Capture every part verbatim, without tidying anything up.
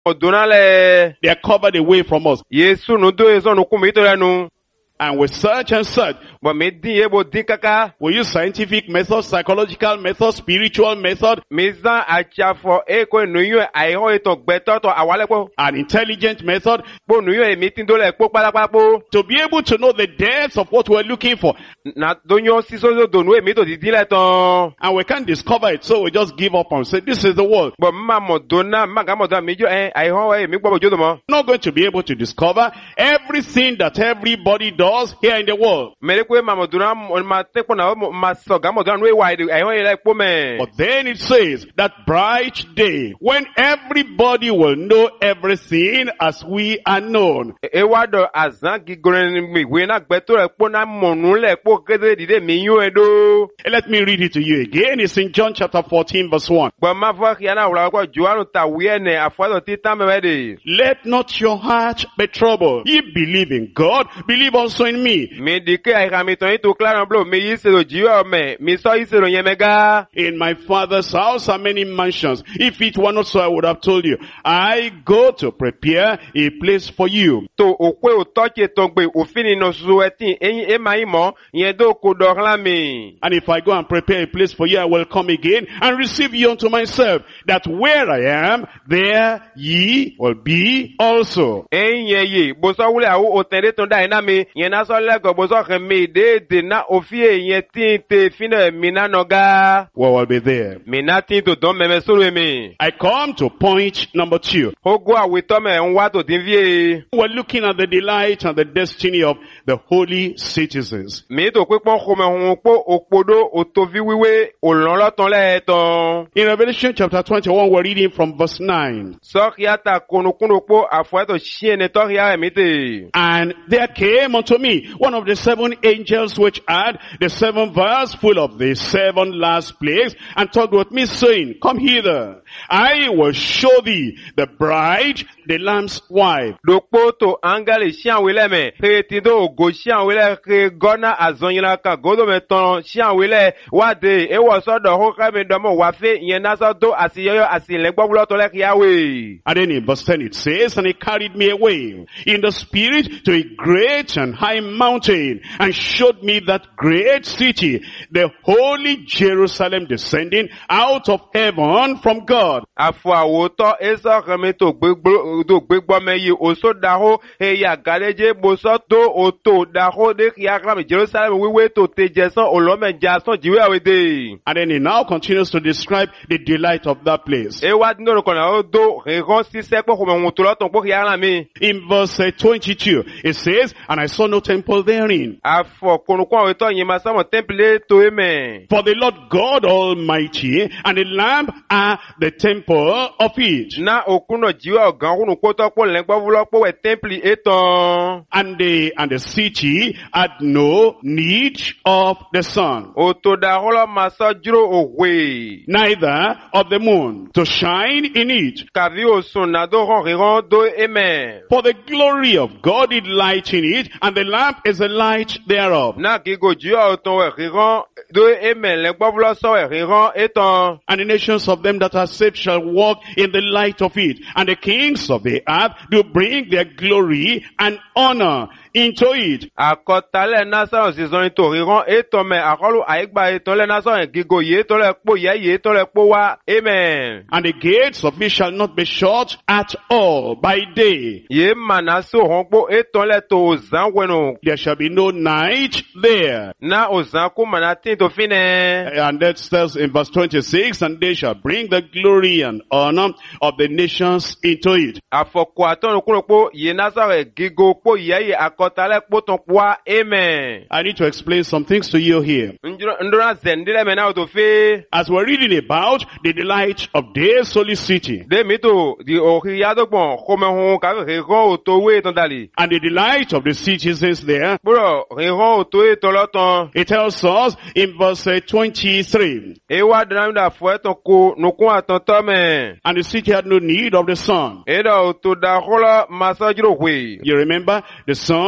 odunale. They are covered away from us. Yesu no do eso no kumi to lenu. And we search and search. But me din ebo din kaka. We use scientific method, psychological method, spiritual method, Mizan achafo eko nuyo aiho eto gbeto to awalepo. and intelligent method Po nuyo e meeting dole po palapapo. to be able to know the depths of what we're looking for. Na donyo siso do nu e mi to di dile ton. And we can't discover it, so we just give up and say, this is the world. But mma mo dona mma ga mo do mi jo eh aiho e mi gbo bojo do mo. Not going to be able to discover everything that everybody does here in the world. Mere ko mma mo dona ma tepo na ma so ga mo do nu e wa aiho e like po me. But then it says that bright day when everybody will know everything as we are known. E wa do azan gigoren mi we na gbeto re po na monu le po kede dide mi yun edo. Let me read it to you again. It's in John chapter fourteen verse one. Gba ma fo ki ana wura ko Joanu ta wi ene afado ti ta me de. Let not your heart be troubled. Ye believe in God, believe also in me. Mi di ke ai ga mi ton to clara blo mi yi se do jiwa me mi so yi se do yen mega. In my Father's house are many mansions. If it were not so, I would have told you. I go to prepare a place for you. To okwe o toche to gbe ofini no su etin eyin e mai mo yen do ko do ran mi. And if I go and prepare a place for you, I will come again and receive you unto myself, that where I am, there ye will be also. Eyin ye bo so wule awo o tende ton da ina mi yen na so le go bo so kan mi de de na ofi eyin tin te fina mi na no ga. We will be there. Mi na tin to don meme soro mi. I come to point number two. Ogo awe to me nwa to tin vie. We're looking at the delight and the destiny of the holy citizens. Mi to pe pon ko me hun po opodo o to vi wiwe o lon lo ton le ton. In Revelation chapter twenty-one, we're reading from verse nine. So kiata konukuno po afwa to shiene to ria mi te. And there came unto me one of the seven angels which had the seven vials full of the seven last plagues, and talked with me, saying, Come hither, I will show thee the bride, the Lamb's wife. Dokpo to angale shian wele me. He ti do go shian wele ke gona azonyina ka godo me ton shian wele wa de e wo so do ho ka me do mo wa fe yen na so do asiyoyo asinle gbowulo to le kiawe. And then in verse ten it says, And he carried me away in the spirit to a great and high mountain, and showed me that great city, the holy Jerusalem, descending out of heaven from God. Afo awoto eso kame to gbegbo do gbegbo me yi o so da ho e ya galeje bo so to o to da ho de ya kram Jerusalem wiwe to te jesan olome jason jiwe awede. And then he now continues to describe the delight of that place. E wa ndoro kona o do re gon si se po ko me won to lo ton po ya ran mi. In verse uh, twenty-two, it says, And I saw no temple therein. Afo konukun awoto yin ma samo temple to eme. For the Lord God Almighty and the Lamb are the temple of it. Na okuno jiwa ogan kunu ko to po len gbovulo po we temple eton. And the, and the city had no need of the sun, O to da holo ma so juro owe. neither of the moon, to shine in it. Kavi o sun na do ron ron do eme. For the glory of God is light in it, and the lamp is the light thereof. Na ki go jiwa o ton we ron do eme len gbovulo so we ron eton. And the nations of them that are saved shall walk in the light of it. And the kings of the earth do bring their glory and honor into it. Akotale nasa si zon to ron eton me akolu aigba eton le nasa gigo ye to le po ye ye to le po wa. Amen. And the gates of it shall not be shut at all by day. Ye manaso honpo eton le to zan weno. There shall be no night there. Na ozan ku manatin to fine. And that says in verse twenty-six, And they shall bring the glory and honor of the nations into it. Afoko aton kuno po ye nasa gigo po ye ye akotale po ton kwa. Amen. I need to explain some things to you here. Ndona zendile me na to fe. As we're reading about the delight of this holy city, De mito di oriyado gbon kome hon ka re ron o to we ton dali. and the delight of the citizens there, Bro, re ron o to e to loton. it tells us in verse uh, twenty-three, E wa dran da fo eton ko nukun aton to me. And the city had no need of the sun. E da o to da hola masajiro we. You remember, the sun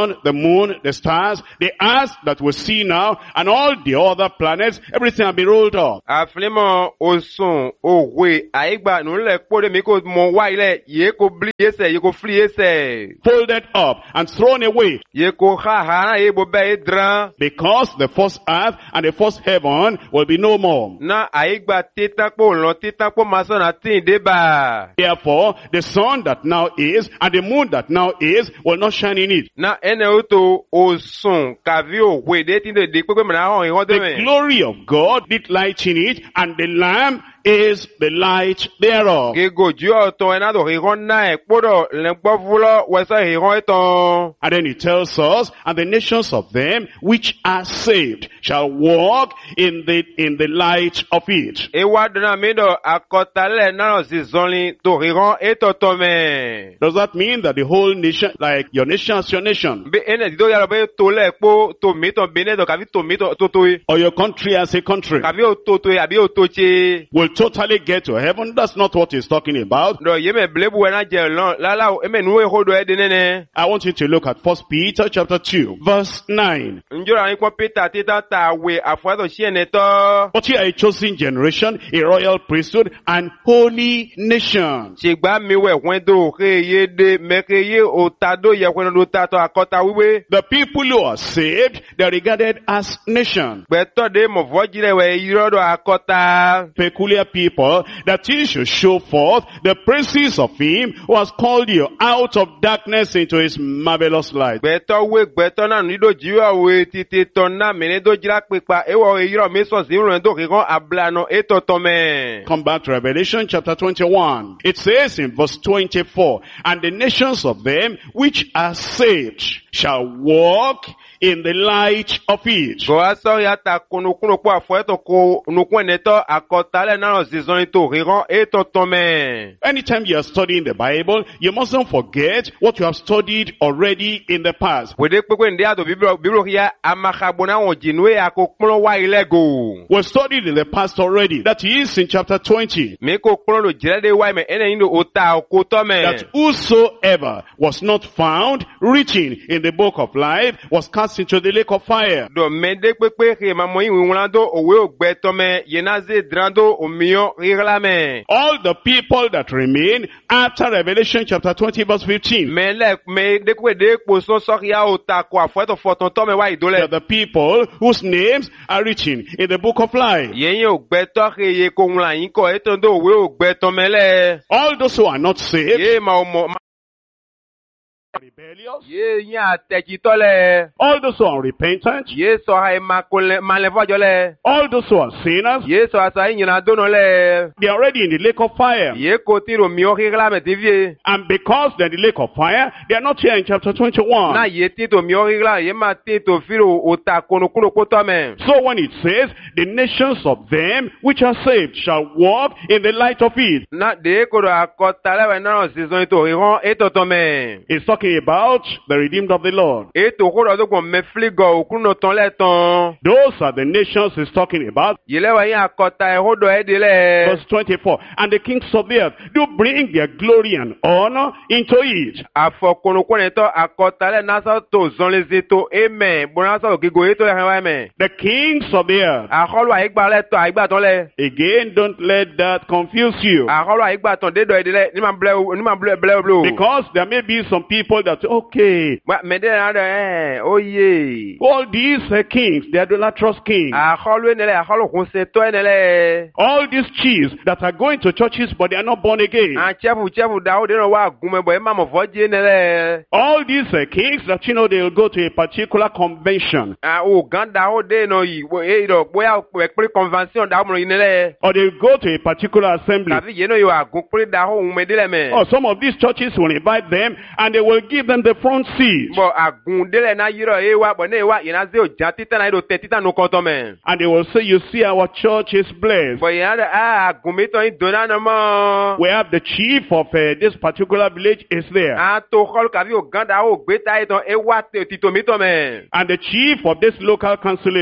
sun, the moon, the stars, the earth that we see now, and all the other planets, everything has been rolled up. Àfilẹ́mọ̀ oṣùn òwe àyígbà nílẹ̀ kpọ́dé mi kò mọ wá ilẹ̀ yìí kò bli yẹsẹ̀ yìí kò fili yẹsẹ̀. Folded up and thrown away. Yìí kò ha ha náà yìí bò bẹ́ẹ̀ yìí dran. Because the first earth and the first heaven will be no more. Na àyígbà títà kpó lọ títà kpó máa sọ̀nà tí ì dé bá. Therefore, the sun that now is and the moon that now is will not shine in it. Na ẹnẹ o tó oṣùn kàví òwe dé tí ń dè pépé mìíràn hàn ìhàn The dẹ́mẹ̀. glory of God did light in it, and the Lamb is the light thereof. Gègò jú ọ̀tọ̀ ẹ̀ náà tó ìhàn náà ẹ̀ kpọ́dọ̀ lẹ́gbọ́ fúlọ́ wẹ̀sẹ̀ ìhàn ẹ̀tàn. And then he tells us, and the nations of them which are saved shall walk in the in the light of it. Ewa dana mi dọ̀ akọtalẹ̀ náà sì zọ́nlin tó ìhàn ẹ̀tọ̀tọ̀ mẹ́. Does that mean that the whole nation, like your nation as your nation, Bí ẹnẹ dídó yàrá bẹ́ẹ̀ tó lẹ̀ kpó tó mi tọ̀ bí ẹnẹ dọ̀ kàbí tó mi tọ̀ tó tó yìí. or your country as a country, Kàbí o tó tó yìí àbí o tó tse. will totally get to heaven? That's not what he's talking about. Dọ̀ yé mẹ́ bilebu ẹ̀ náà jẹ lọ́n lálá o ẹ̀mẹ̀ nu ehó dọ̀ ẹ̀ dín nẹ́nẹ́. I want you to look at First Peter chapter two, verse nine. Njọ́ra yín kọ́ Pété títà tà wé àfọwọ́tò sí ẹ̀nẹ́ tọ́. But ye are a chosen generation, a royal priesthood, and holy nation. Ṣègbà mi wẹ̀ wọ́n dò ké yé dé mẹ́kẹ́ yé o ta dó yẹ wọ́n ló ta tọ́ àkọ́ta wíwé. The people who are saved, they are regarded as nation. Gbẹ̀tọ́ de mọ̀fọ́ jílẹ̀ wẹ̀ yírọ́dọ̀ àkọ́ta. Peculiar people, that ye should show forth the praises of him who has called you out of darkness into his marvelous light. Gbẹ̀tọ́ wé gbẹ̀tọ́ náà nídò jíwọ́ wé títí tọ́ náà mẹ́rin dó jíra pípa ewọ́ yírọ̀ mi sọ̀ sí ìròyìn tó kíkan àbúlànà ètò tọ́mẹ̀. Come back to Revelation chapter twenty-one. It says in verse twenty-four, and the nations of them which are saved shall walk in the light of it. Gọ́wá sọ́rí àtà kúnnukúnnù pọ̀ àfọ́ẹ́tọ̀ kó nukún ẹ̀nẹ́tọ́ àkọ́tálẹ̀ náà sì zọ́rin tó ríran ètò tọ́mẹ̀. Anytime you are studying the Bible, you mustn't forget what you have studied already in the past. Wèdè pépé ndé àtò bíbélò kíá àmàkàgbọ́n náà wọ̀n jìnnú àkókúnlọ́ wá ilẹ̀ gò. We studied in the past already. That is in chapter twenty. Mi kò kúnlọ́ lò jìrẹ́dẹ́ wáyé mẹ́ ẹnẹ́ yín ló o ta òkú tọ́mẹ̀. That whosoever was not found written in the book of life was cast into the lake of fire. Dọ̀ mẹ́ndé pépé kì í máa mọ ìwé wọn dó òwe ògbẹ́ tọ́mẹ̀ yẹn náà zè dìrán dó òmìyàn rírà mẹ́. All the people that remain after Revelation chapter twenty verse fifteen. Mẹ́lẹ̀ mẹ́ndé pépé dé kpo sọ́sọ́kìá o ta kó àfọ́ẹ́tọ̀ fọ̀tàn tọ́mẹ̀ wá They ìdólẹ̀. are the people whose names are written in the book of life. Yẹn yẹn ògbẹ́ tọ́ kì í yẹ kó ńlá yín kọ́ ètò ndó òwe ògbẹ́ tọ́mẹ́lẹ̀. All those who are not saved, Yé máa mọ̀ rebellious, yé yín àtẹ̀jítọ́lẹ̀. all those who are unrepentant, Yé sọ àyè malẹ̀fọ́jọ́lẹ̀. all those who are sinners, Yé sọ àṣà ìyìnà dónàlẹ̀. they are already in the lake of fire. Yé kò tí ro mi ó rírà mẹ́ tí fíye. And because they're in the lake of fire, they are not here in chapter Náà twenty-one. yé tí tò mi ó rírà yé máa tí tò fírò òta kónukúnù kó tọ́ mẹ́. So when it says, the nations of them which are saved shall walk in the light of it, Náà dé kò rò àkọ́ta lẹ́wẹ̀ náà sísọ ètò ìhàn ètò tọ́ mẹ́. it's talking about the redeemed of the Lord. Ètò kó rọ̀ dókun mẹ́fílígọ̀ òkúnnù tán lẹ́tàn. Those are the nations he's talking about. Yé lẹ́wẹ̀ yín àkọ́ta ẹ̀hódò ẹ̀dílẹ̀. Verse twenty-four, and the kings of the earth do bring their glory and honor into it. Àfọ̀kùnukúnù tọ́ àkọ́ta lẹ́ násà tó zọ́nlẹ́sẹ̀ tó émẹ̀ bọ́násà ògìgò ètò ẹ̀hán wáyé mẹ́. The kings of the earth. Àkọlù àyígbà lẹ́tọ̀ àyígbà tán lẹ́. Again, don't let that confuse you. Àkọlù àyígbà tán dédọ̀ ẹ̀dílẹ̀ ní máa blẹ́ blẹ́ blẹ́. Because there may be some people that, okay, Mẹ́dẹ́ náà dẹ̀ ẹ̀ ó yé. all these uh, kings, the idolatrous kings, Àkọlù ẹ̀nẹ́lẹ̀ àkọlù kún ṣe tó ẹ̀nẹ́lẹ̀. all these chiefs that are going to churches but they are not born again, À chẹ́fù chẹ́fù dáwọ́ dénà wà gúnmẹ́ bọ̀ ẹ̀ máa mọ̀ fọ́ jí ẹ̀nẹ́lẹ̀. all these uh, kings that, you know, they will go to a particular convention, À ògán dáwọ́ dénà yìí èyí lọ bóyá pẹ̀pẹ́ convention dáwọ́ mọ̀ ẹ̀nẹ́lẹ̀. or they will go to a particular assembly. Tàbí yẹn náà yóò àgún pé dáwọ́ òun mẹ́dílẹ̀ mẹ́. Or some of these churches will invite them and they will give them the front seat. Bọ̀ àgún délẹ̀ náà yírọ̀ ẹ̀ wá bọ̀ náà wá yẹn náà zé òjá títà náà yóò tẹ títà nù kọ́tọ́ mẹ́. And they will say, you see, our church is blessed. Bọ̀ yẹn náà dẹ̀ à àgún mi tọ́ yín dùnà nà mọ́. We have the chief of uh, this particular village is there. À tó kọ́lù kàbí ògán dáwọ́ ògbé táyé tán ẹ̀ wá títò mi tọ́ mẹ́. And the chief of this local council is there.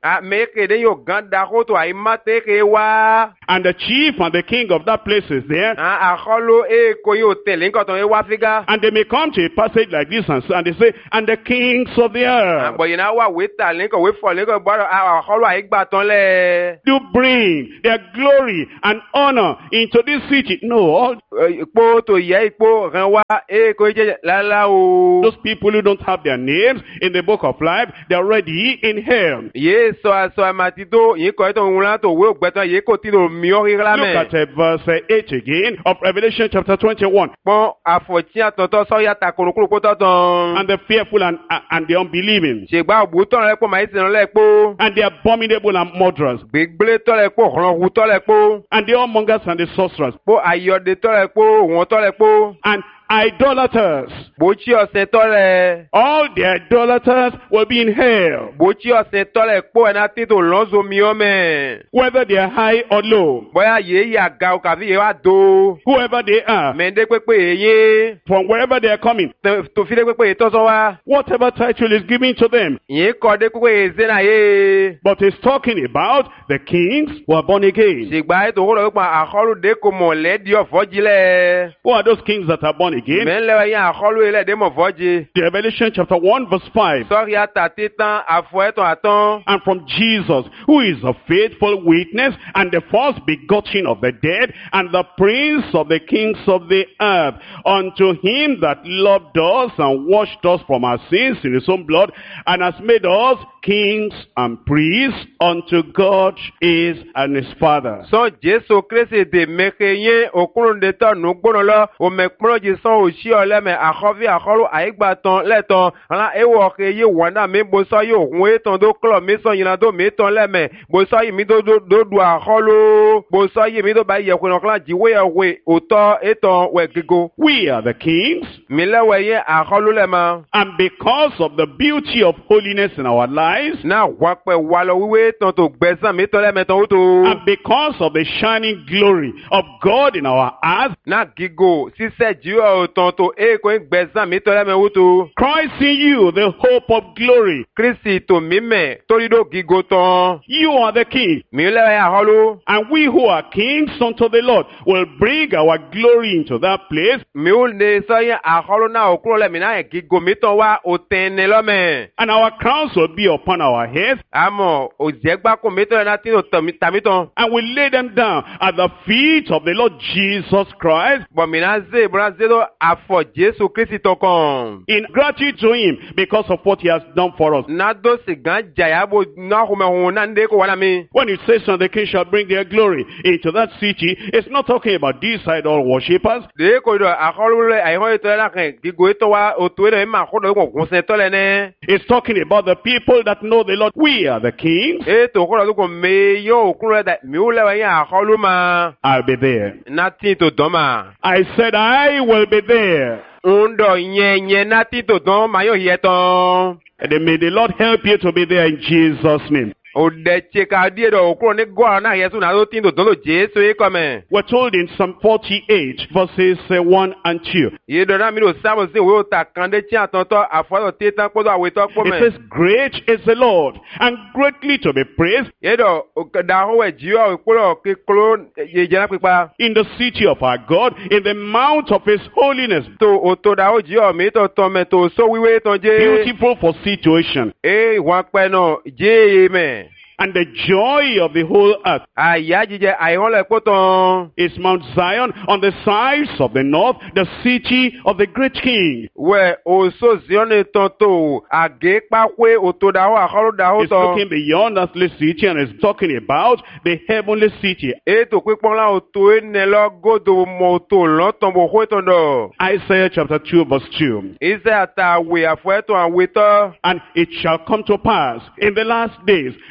a me ke de yo ganda ko to ai mate ke wa And the chief and the king of that place is there. a a kholo e ko yo tele nko to e wa figa And they may come to a passage like this and, and they say, and the kings of the earth bo yina wa we ta le ko we fo le ko bo a kholo ai gba ton le do bring their glory and honor into this city. No, all po to ye po ran wa e ko je la la o those people who don't have their names in the book of life, they're already in hell. ye so so matito yin ko to unla to we gbetan ye ko ti do mi o ri la Look me at uh, verse uh, eight again of Revelation chapter twenty-one. pon afoti atonto so ya ta korokoro ko to ton And the fearful and, uh, and the unbelieving, se gba obu ton le po mai tin le po and the abominable and murderers, gbegble to le po ran hu to le po and the whoremongers and the sorcerers, po ayode to le po won to le po and idolaters. bo chi ose to le All the idolaters will be in hell, bo chi ose to le po na ti to lonzo mi o me whether they are high or low, boya ye ya ga o ka vi ye wa do whoever they are, me de pepe ye from wherever they are coming, to fi de pepe to so wa whatever title is given to them. ye ko de pepe ze na ye But he's talking about the kings who are born again. se gba e to ho lo pa akolu de ko mo le di ofoji le Who are those kings that are born again? me le ya akolu ile de mo foji The Revelation chapter one verse five. sorry ata titan afo eton aton And from Jesus, who is a faithful witness and the first begotten of the dead and the prince of the kings of the earth, unto him that loved us and washed us from our sins in his own blood and has made us kings and priests unto God is and his Father. so Jesu Christ de meke yen okurun de ton nu gboro lo o me poro ji so o si ole me akhovi akholu aigba ton le ton ala ewo ke ye wona me bo so yo hun e ton do klo mi so yin do mi ton le me bo so yi mi do do do du akholu bo so yi mi do ba ye kun kla ji we we o to e ton we gigo We are the kings, mi le we ye akholu le ma and because of the beauty of holiness in our lives, na wa pe wa lo wiwe ton to gbesan mi to le me ton o to and because of the shining glory of God in our hearts, na gigo si se ji o ton to e ko gbesan mi to le me o to Christ in you, the hope of glory. Kristi to mi me tori do gigo ton You are the king. mi le ya holu And we who are kings unto the Lord will bring our glory into that place. mi o le so yen aholu na okuro le mi na e gigo mi ton wa o ten ni lo me And our crowns will be upon our heads. amo o je gba ko mi to na ti o ton mi ta mi ton And we lay them down at the feet of the Lord Jesus Christ bo mi na ze bra ze do afo Jesu Kristi to kon in gratitude to him because of what he has done for us. na do si gan jaya bo na ho me hun na nde ko wala mi When it says that the king shall bring their glory into that city, it's not talking about these idol worshippers. de ko do aholu le ai ho to la kan gigo to wa o to le ma ko do ko kun se to le ne It's talking about the people that know the Lord. We are the kings. e to ko do ko me yo okuro da mi o le wa yen aholu ma I'll be there. na ti to don ma I said I will be there. ndo yen yen na ti to don ma yo ye ton And then may the Lord help you to be there in Jesus' name. o de che ka die do okuro ni go na yesu na do ti to don lo Jesu e ko me We're told in Psalm forty-eight, verses uh, one and two. ye do na mi do samu se we o ta kan de ti atonto afo do ti tan ko do awe to po It me says, great is the Lord, and greatly to be praised ye do da ho we ji o okuro ki klo ye je na pipa in the city of our God, in the mount of his holiness. to o to da o ji o mi to to me to so wiwe ton je Beautiful for situation. e wa pe no je me And the joy of the whole earth aya jije ai ho le po ton is Mount Zion on the sides of the north, the city of the great king. we o so zion ton to age pa we o to da ho akoro da ho It's to looking beyond earthly city and it's talking about the heavenly city. e to pipon la o to ene lo godo mo to lo ton bo ho ton do Isaiah chapter two verse two. ise ata we afo to an we to And it shall come to pass in the last days that the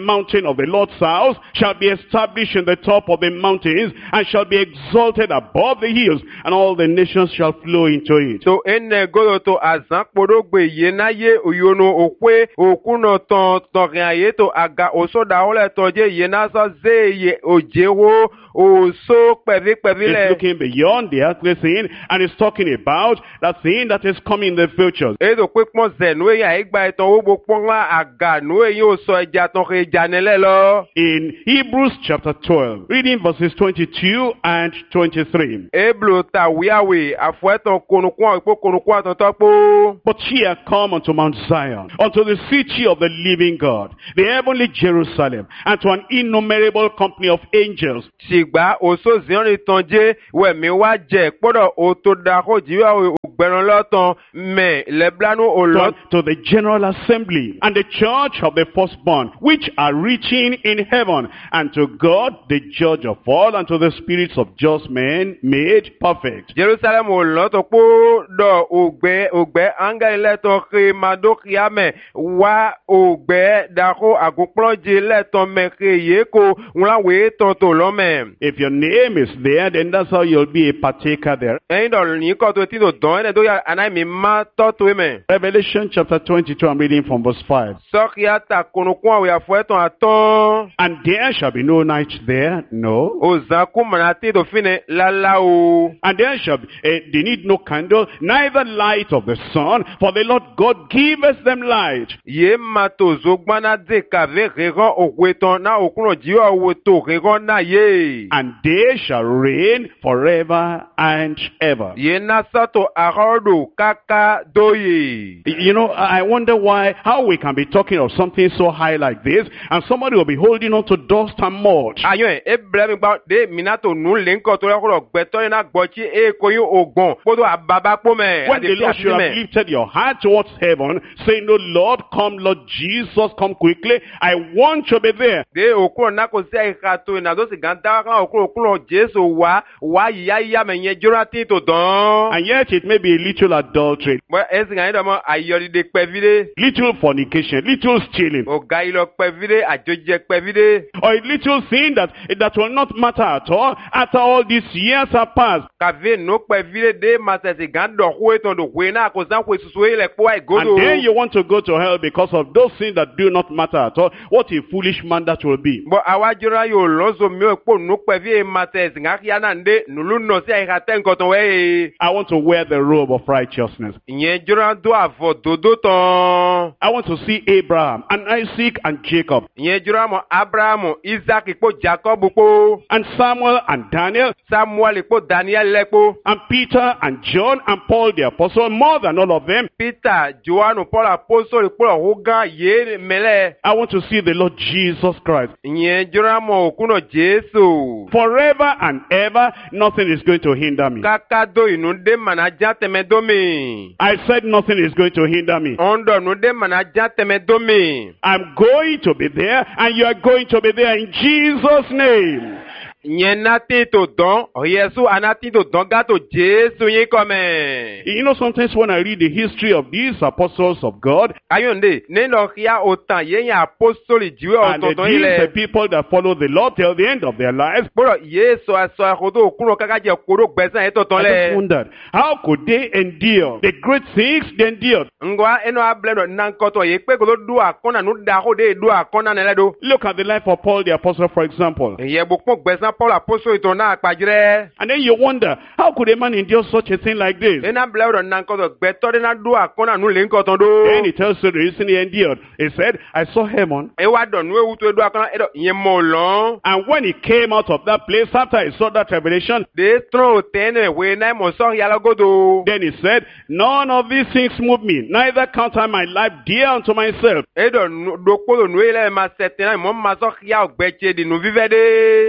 mountain of the Lord's house shall be established in the top of the mountains, and shall be exalted above the hills, and all the nations shall flow into it. To ene godo to azan kpodogbe ye na ye oyono okwe okuno ton ton ye to aga oso da ole toje ye na so ze ye ojewo oso pevi pevi It's le. looking beyond the earthly scene, and it's talking about that thing that is coming in the future. Edo quick mo ze no ya igba eton wo gbopon la aga no yin o so eja ton ke janele lo. In Hebrews chapter twelve, reading verses twenty-two and twenty-three. Eblo ta wiawe afueton konukun ipo konukun ton topo. But ye are come unto Mount Zion, unto the city of the living God, the heavenly Jerusalem, and to an innumerable company of angels. Sigba oso zion itonje we mi wa je podo o to da ko jiwa ogberan lotan me leblanu o To, lot. to the general assembly and the church of the firstborn, which are reaching in heaven, and to God the judge of all, and to the spirits of just men made perfect. Jerusalem o lo to po do ogbe ogbe angel le to ke madokia me wa ogbe da ko agunploje le to me ke ye ko nla we to to lo me. If your name is there, then that's how you'll be a partaker there. En do ni ko to ti do don e do ya anai mi ma to to me. Revelation chapter twenty-two, I'm reading from verse five. Sokia ta konukun we afueton aton And there shall be no night there, no. o zaku manati do fine lala o. And there shall be, uh, they need no candle, neither light of the sun, for the Lord God giveth them light. Ye mato zogbana de kave regon okweton na okuno jiwa woto regon na ye. And they shall reign forever and ever. Ye na sato arodo kaka doye. You know, I wonder why, how we can be talking of something so high like this, and somebody will be holding on to dust and mud. Ayon e blemi gba de minato nu lenko to yakoro gbeto na gbochi e koyin ogbon podo ababa po me. When the Lord should have lifted your heart towards heaven, saying, "No, Lord, come, Lord Jesus, come quickly. I want to be there." De okuno na ko se ikato na do se ganda kan okuno okuno Jesu wa wa ya ya me yen jorati to don. And yet it may be a little adultery, Mo esin do mo ayori de pevide. little fornication, little stealing, O ga ilo pevide ajoje pevide. or a little thing that, that will not matter at all after all these years have passed. Kave no pevide de masese gando ko ton do we na ko san ko susu ile po ai godo. And then you want to go to hell because of those things that do not matter at all. What a foolish man that will be. Bo awajura yo lozo mi o po no pevi masese ngakia na nde nulu no se ai haten ko ton we. I want to wear the robe of righteousness. Yen jura do avo dodo ton. I want to see Abraham and Isaac and Jacob Yen jura mo Abraham, Isaac po Jacob po. and Samuel and Daniel Samuel po Daniel lepo. and Peter and John and Paul the apostle, more than all of them. Peter, Joan, Paul apostle po hoga ye mele. I want to see the Lord Jesus Christ. Yen jura mo kuno Jesu. Forever and ever, nothing is going to hinder me. Kaka do inu de manaja teme do mi. I said nothing is going to hinder me. Ondo nu de manaja teme do mi. I'm going to be there, and you are going to be there in Jesus' name. Yen nati to don, o Yesu anati to don gato Jesu yin come. You know, sometimes when I read the history of these apostles of God, Ayonde, ne no kia otan yen ya apostoli jiwe and uh, otonton these the ile. people that follow the Lord till the end of their lives, Bro, Yesu aso akodo okuno kaka je koro gbesan e toton I just le. wondered, how could they endure the great things they endured? Ngwa eno ableno nankoto ye pe ko do akona nu da ko de do akona ne ledo. Look at the life of Paul the apostle, for example. Ye bokpo gbesan Paul apostle ito na apajire. And then you wonder, how could a man endure such a thing like this? Ena blero nankoto gbeto de na do akona nu le nkoton do. Then he tells you the reason he endured. He said, I saw heaven. E wa don nu ewu to do akona edo yen mo lon. And when he came out of that place, after he saw that revelation, De tron tene we na mo so ya logodo. then he said, none of these things move me, neither count I my life dear unto myself. Edo do ko nu ile ma setena mo ma so ya ogbeche di nu vivede. I want to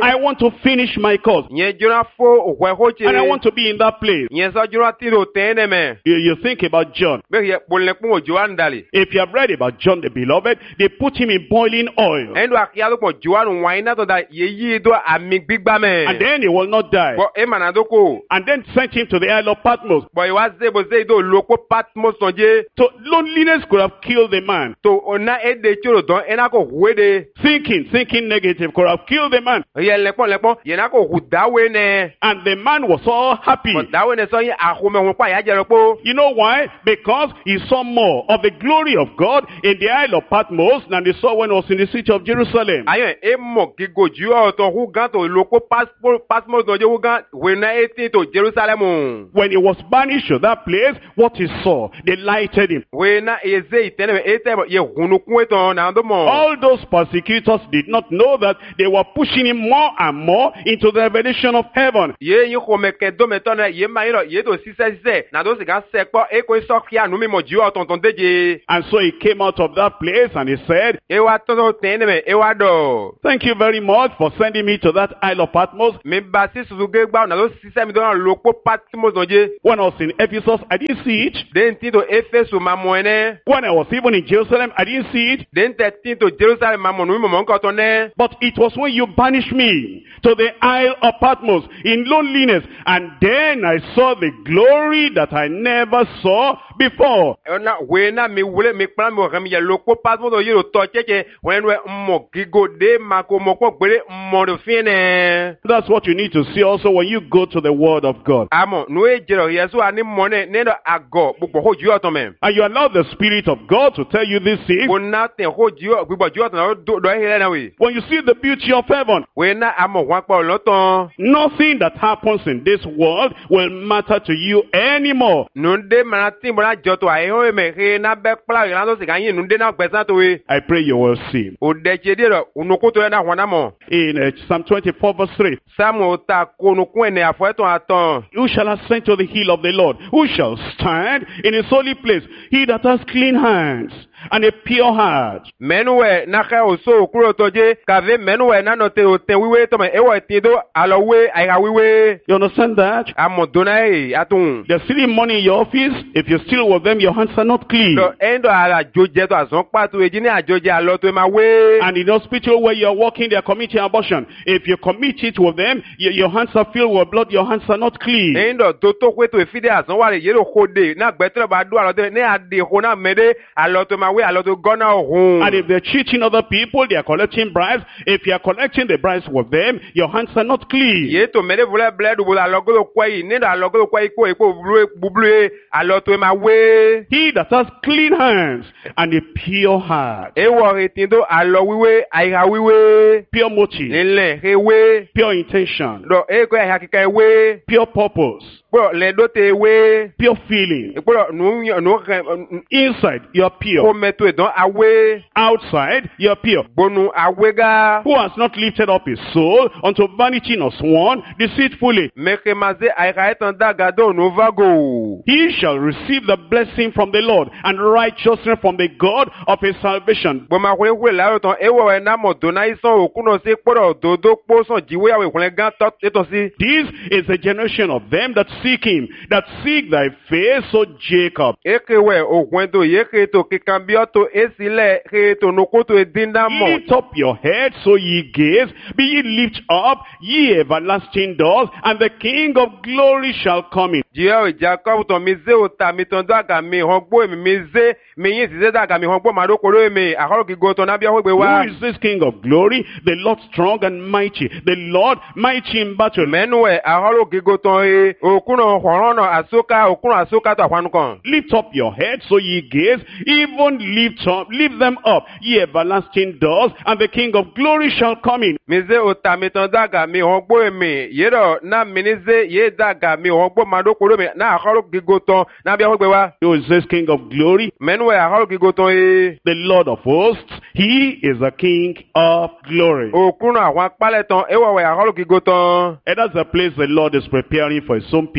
to finish my course. Nye jona fo okwe hoche. And I want to be in that place. Nye so jona tiro tene me. You, you think about John. Be ye bolle kpo Joan dali. If you have read about John the Beloved, they put him in boiling oil. Endo akia do ko Joan waina to da ye yi do ami gbigba me. And then he will not die. Bo e manadoko. And then sent him to the Isle of Patmos. Bo e wa ze bo ze do loko Patmos tonje. So loneliness could have killed the man. To ona e de choro don ena ko huede. Thinking, thinking negative could have killed the man. Ye lepon lepon ye na ko hudawe ne. And the man was all happy. But dawe ne so yin ahome won pa ya jere po. You know why? Because he saw more of the glory of God in the Isle of Patmos than he saw when he was in the city of Jerusalem. Ayo e mo gigo ju o to hu gan to loko passport Patmos no je hu gan we na eighteen to Jerusalem. When he was banished to that place, what he saw delighted him. We na eze itene ete ye hunu kun eto na ndo mo. All those persecutors did not know that they were pushing him more and more into the revelation of heaven. Ye yin ko me ke do me to na ye ma yin ye to sise sise na do se ga se po e ko so kia nu mi mo ju o tonton deje. And so he came out of that place and he said, E wa to to tene me e wa do. thank you very much for sending me to that Isle of Patmos. Me ba si su ge gba na do sise mi do na lo po Patmos doje. When I was in Ephesus, I didn't see it. Den ti to Efesu ma mo ene. When I was even in Jerusalem, I didn't see it. Den te ti to Jerusalem ma mo nu mi mo nko to ne. But it was when you banished me to the Isle of Patmos in loneliness. And then I saw the glory that I never saw before. Na we na mi wule mi plan mo remi ye lo po Patmos do ye lo to cheche when we mo gigo de ma ko mo ko gbere mo do fine. That's what you need to see also when you go to the Word of God. Amo no e jero yesu ani mo ne ne do ago gbogbo ho ju oton me. And you allow the Spirit of God to tell you these things. Wo na ten ho ju gbogbo ju oton do do hele na we. When you see the beauty of heaven, We na amo wan pa oloton. nothing that happens in this world will matter to you anymore. Nunde mana tin mo na joto ai ho me he na be pla ran do se kan yin nunde na gbesan to we. I pray you will see. O de che de ro unuko to na hwana mo. In uh, Psalm twenty-four verse three, Samu ta konu kun ene afo eton aton. who shall ascend to the hill of the Lord? Who shall stand in his holy place? He that has clean hands and a pure heart. Menuwe na ka oso kuro toje kave menuwe na no te o te wiwe to me ewo tido alowe ai ha wiwe. You understand that? Amodona e atun. They're stealing money in your office. If you steal with them, your hands are not clean. So endo ala joje to azon patu eji ni ajoje alo to ma we. And in the hospital where you're working, they're committing abortion. If you commit it with them, your, your hands are filled with blood, your hands are not clean. Endo to to kwe to efide azon wa le yero kode na gbetre ba do alo to ne ade ho na mede alo to ma we alo to gona ohun. And if they're cheating other people, they are collecting bribes. If you are collecting the bribes with them, your hands are not clean. Ye to mede vule bled bu alo go kwai ne da alo go kwai ko ko bublu alo to ma we. He that has clean hands and a pure heart, Ewo retindo alo wiwe ai ha wiwe. pure motive, Nle hewe. pure intention, Do e ko ha kika we. pure purpose, Bro le do te we. pure feeling. Bro nu nu Inside, you're ko pure. meto e don awe. Outside, you're pure. Bonu awega. Who has not lifted up his soul unto vanity nor sworn deceitfully? Meke maze ai ka etan daga do no vago. He shall receive the blessing from the Lord and righteousness from the God of his salvation. Bo ma kwe kwe la ton ewo e na mo dona ison okuno se poro dodo po son jiwe awe kwen gan to eto si. This is the generation of them that seek him, that seek thy face, O Jacob. Ekewe okwen to yeke to kikambio to esile ke to noko to edinda mo. Lift up your head, so ye gaze, be ye lift up, ye everlasting doors, and the King of glory shall come in. Jiwe Jacob to mize ota mi ton daga mi hongbo mi mize mi yin size daga mi hongbo ma do koro mi akoro ki go to na bia hogbe wa. Who is this King of glory? The Lord strong and mighty, the Lord mighty in battle. Menuwe akoro ki go to e okuno horono asoka okuno asoka to afanu kan. Lift up your head, so ye gaze, even lift up, lift them up, ye everlasting doors, and the King of glory shall come in. Mize ota mi ton daga mi hongbo mi yero na minize ye daga mi hongbo ma do koro mi na akoro ki go to na bia hogbe wa. Who is this King of glory? Menuwe akoro ki go to e The Lord of hosts, he is the King of glory. okuno àwọn apálẹ̀ tán ewo we akoro ki go to. And that's the place the Lord is preparing for his own people.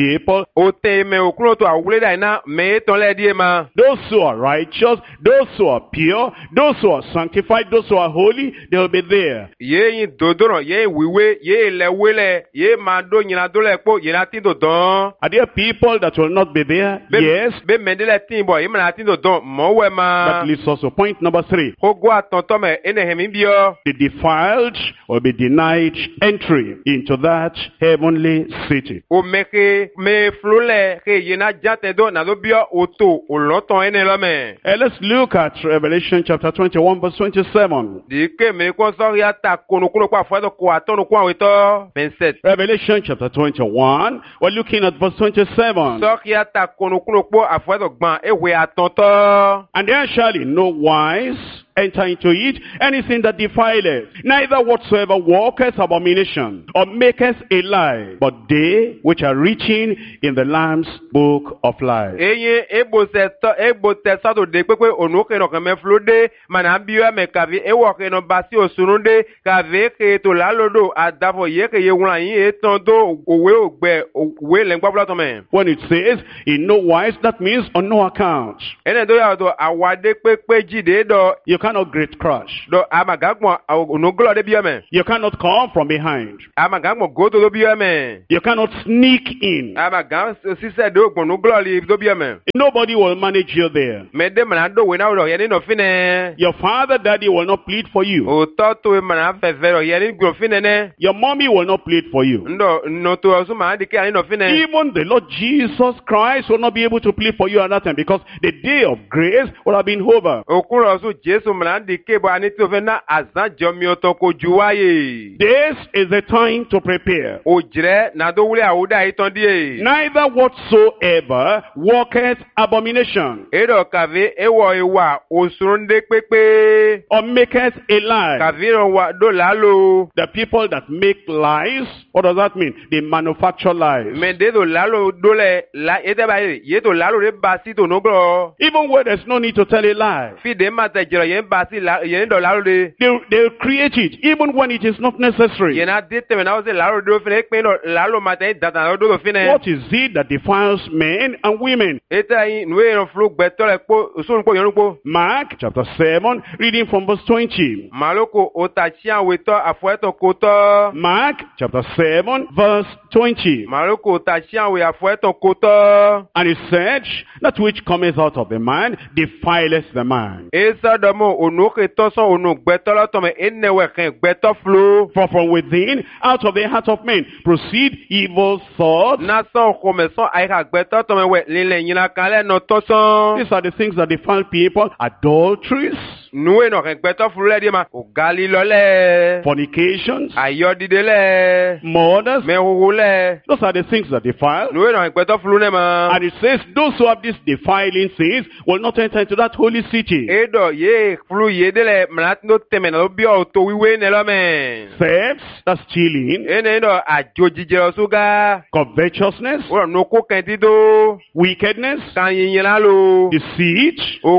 people, O te me okuno to awule da ina me ton le die ma. those who are righteous, those who are pure, those who are sanctified, those who are holy, they will be there. Ye yin dodoro, ye wiwe, ye le wele, ye mando nyina do le po, ye na tin do don. Are there people that will not be there? Be, Yes. Be mende le tin bo, ye na tin do don, mo we ma. That leads us to point number three. Ko gwa tonto me ene hemi bio. The defiled will be denied entry into that heavenly city. O meke me flule ke ye na jate do na do bio oto, o loton ene lo me. Uh, let's look at Revelation chapter twenty-one verse twenty-seven. Di ke me ko so ya ta kono kono kwa fo do ko atonu kwa weto twenty-seven. Revelation chapter twenty-one, we're looking at verse twenty-seven. So ya ta kono kono po afo do gban ewe atonto. And there shall in no wise enter into it anything that defileth, neither whatsoever walketh abomination, or maketh a lie, but they which are written in the Lamb's book of life. Eye ebo se to ebo te sa do de pepe onu ke no kan me flode mana biwa me kavi e wo ke no basi osununde kave ke to lalodo adafo ye ke ye wura yin e ton do owe ogbe owe le ngba bla to me. When it says in no wise, that means on no account. Ene do ya do awade pepe jide do You cannot great crush. do amagagbon onu glo de biwa me. You cannot come from behind. Amagagbon go to do biwa me. You cannot sneak in. Amagam si se do gbonu glo li do biwa me. Nobody will manage you there. Me de mana do we na do ye ni no fine. Your father, daddy will not plead for you. O to to e mana fe fe ro ye ni glo fine ne. Your mommy will not plead for you. Ndo no to osu ma di ke ani no fine. Even the Lord Jesus Christ will not be able to plead for you at that time, because the day of grace will have been over. Okuro osu Jesu mana di ke bo ani ti o fe na azan jomi o to ko juwaye. This is the time to prepare. O jire na do wule awuda iton die. Neither whatsoever walketh abomination, Edo kave ewo ewa osurunde pepe. or maketh a lie. Kave ro wa do lalo. The people that make lies, what does that mean? They manufacture lies. Me de do lalo dole la ete ba ye ye to lalo re basi to no glo. Even where there's no need to tell a lie. Fi de ma te jiro ye basi la ye do lalo de. They, they'll create it, even when it is not necessary. Ye na de te me na o se lalo do fine pe no lalo ma te data do do fine. What is it that defiles men and women? Eta yin nwe ron flu gbeto le po osun po yorun po. Mark chapter seven, reading from verse twenty. Maloko otachia weto afueto koto. Mark chapter seven, verse twenty. Maloko otachia we afueto koto. And he said, that which cometh out of the man defileth the man. Esa domo onoke toso onu gbeto lo tome enewe ken gbeto flu. For from within, out of the heart of men, proceed evil thoughts. Na son komeson aika gbeto tome we lile nyina kale no toson. These are the things that defile people. Adulteries, Nwe no ken gbeto flu le di ma. O gali lole. fornications, Ayodide le. murders. Me huhu le. Those are the things that defile. Nwe no ken gbeto flu ne ma. And it says, those who have these defiling things will not enter into that holy city. Edo ye flu ye de le mnatno teme na obi o to wiwe ne lo me. Thefts, that's stealing. Ene ndo ajojije osuga. Covetousness, Ora no ko kentido. wickedness, Kan yin lalo. deceit.